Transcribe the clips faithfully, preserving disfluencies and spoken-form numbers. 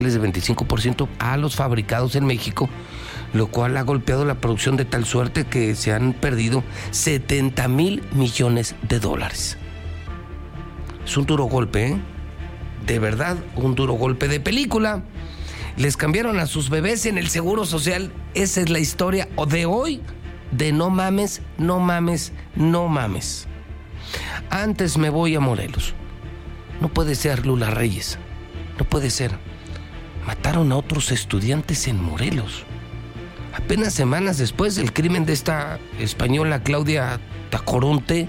de veinticinco por ciento a los fabricados en México, lo cual ha golpeado la producción de tal suerte que se han perdido setenta mil millones de dólares. Es un duro golpe, ¿eh? De verdad, un duro golpe de película. Les cambiaron a sus bebés en el Seguro Social. Esa es la historia de hoy de no mames, no mames, no mames. Antes me voy a Morelos. No puede ser, Lula Reyes. No puede ser. Mataron a otros estudiantes en Morelos. Apenas semanas después del crimen de esta española Claudia Tacoronte.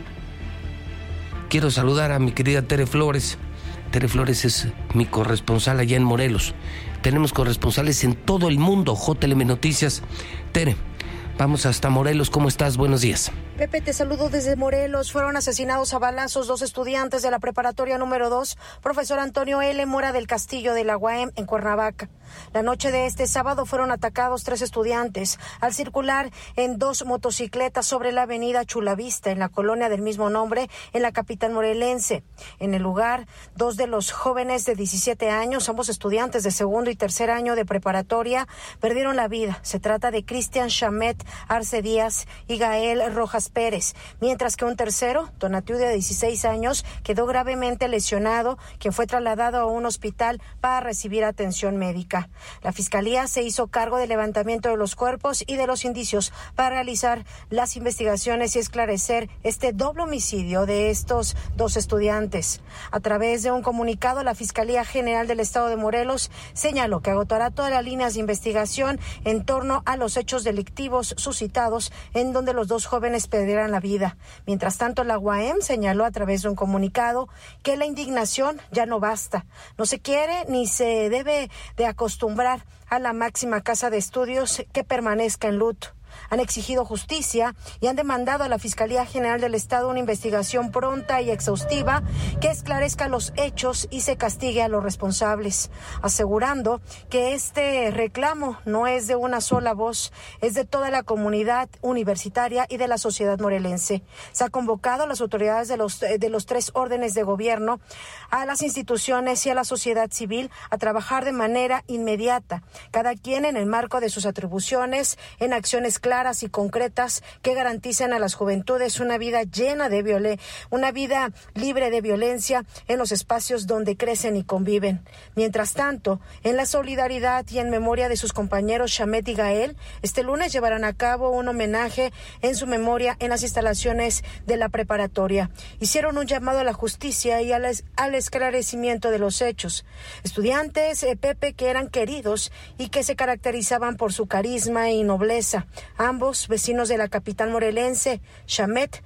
Quiero saludar a mi querida Tere Flores. Tere Flores es mi corresponsal allá en Morelos. Tenemos corresponsales en todo el mundo, J L M Noticias. Tere, vamos hasta Morelos. ¿Cómo estás? Buenos días. Pepe, te saludo desde Morelos. Fueron asesinados a balazos dos estudiantes de la preparatoria número dos, profesor Antonio L. Mora del Castillo de la U A M en Cuernavaca. La noche de este sábado fueron atacados tres estudiantes al circular en dos motocicletas sobre la avenida Chulavista, en la colonia del mismo nombre, en la capital morelense. En el lugar, dos de los jóvenes de diecisiete años, ambos estudiantes de segundo y tercer año de preparatoria, perdieron la vida. Se trata de Cristian Chamet Arce Díaz y Gael Rojas Pérez, mientras que un tercero, Donatiu, de dieciséis años, quedó gravemente lesionado, quien fue trasladado a un hospital para recibir atención médica. La Fiscalía se hizo cargo del levantamiento de los cuerpos y de los indicios para realizar las investigaciones y esclarecer este doble homicidio de estos dos estudiantes. A través de un comunicado, la Fiscalía General del Estado de Morelos señaló que agotará todas las líneas de investigación en torno a los hechos delictivos suscitados en donde los dos jóvenes perdieran la vida. Mientras tanto, la U A M señaló a través de un comunicado que la indignación ya no basta. No se quiere ni se debe de acostumbrar a la máxima casa de estudios que permanezca en luto. Han exigido justicia y han demandado a la Fiscalía General del Estado una investigación pronta y exhaustiva que esclarezca los hechos y se castigue a los responsables, asegurando que este reclamo no es de una sola voz, es de toda la comunidad universitaria y de la sociedad morelense. Se ha convocado a las autoridades de los, de los tres órdenes de gobierno, a las instituciones y a la sociedad civil a trabajar de manera inmediata, cada quien en el marco de sus atribuciones, en acciones claras y concretas que garanticen a las juventudes una vida llena de violencia, una vida libre de violencia en los espacios donde crecen y conviven. Mientras tanto, en la solidaridad y en memoria de sus compañeros Chamet y Gael, este lunes llevarán a cabo un homenaje en su memoria en las instalaciones de la preparatoria. Hicieron un llamado a la justicia y al, es, al esclarecimiento de los hechos. Estudiantes, eh, Pepe, que eran queridos y que se caracterizaban por su carisma y nobleza. Ambos vecinos de la capital morelense, Chamet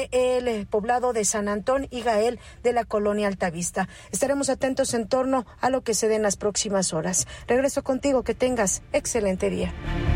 del poblado de San Antón y Gael de la colonia Altavista. Estaremos atentos en torno a lo que se dé en las próximas horas. Regreso contigo, que tengas excelente día.